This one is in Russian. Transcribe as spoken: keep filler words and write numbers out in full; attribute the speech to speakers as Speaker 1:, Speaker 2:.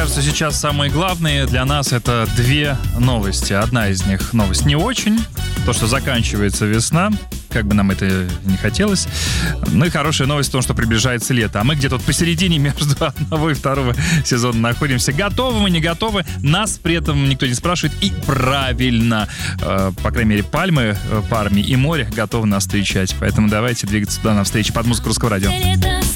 Speaker 1: кажется, сейчас самые главные для нас это две новости. Одна из них новость не очень. То, что заканчивается весна, как бы нам это не хотелось. Ну и хорошая новость в том, что приближается лето. А мы где-то вот посередине между одного и второго сезона находимся. Готовы мы, не готовы? Нас при этом никто не спрашивает. И правильно. Э, по крайней мере, пальмы, парми и море готовы нас встречать. Поэтому давайте двигаться туда навстречу под музыку Русского радио.